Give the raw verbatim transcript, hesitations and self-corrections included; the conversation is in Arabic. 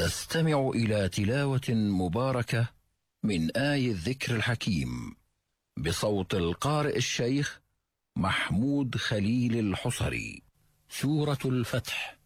تستمع إلى تلاوة مباركة من آي الذكر الحكيم بصوت القارئ الشيخ محمود خليل الحصري. سورة الفتح،